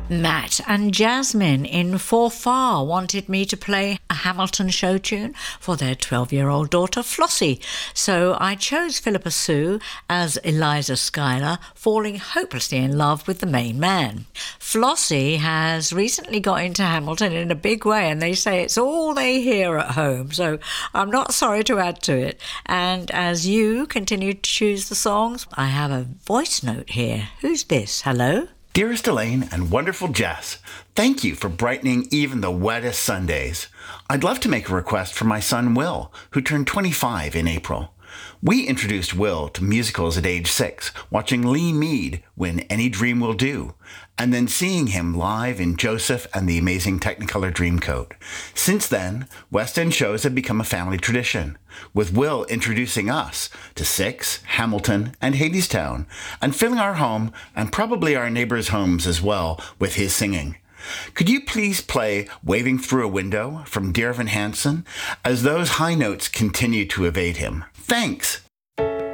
Matt and Jasmine in Forfar wanted me to play a Hamilton show tune for their 12-year-old daughter Flossie. So I chose Philippa Sue as Eliza Schuyler, falling hopelessly in love with the main man. Flossie has recently got into Hamilton in a big way, and they say it's all they hear at home, so I'm not sorry to add to it. And as you continue to choose the songs, I have a voice note here. Who's this? Hello? Dearest Elaine and wonderful Jess, thank you for brightening even the wettest Sundays. I'd love to make a request for my son Will, who turned 25 in April. We introduced Will to musicals at age 6, watching Lee Mead win Any Dream Will Do, and then seeing him live in Joseph and the Amazing Technicolor Dreamcoat. Since then, West End shows have become a family tradition, with Will introducing us to Six, Hamilton, and Hadestown, and filling our home, and probably our neighbors' homes as well, with his singing. Could you please play Waving Through a Window from Dear Evan Hansen, as those high notes continue to evade him? Thanks!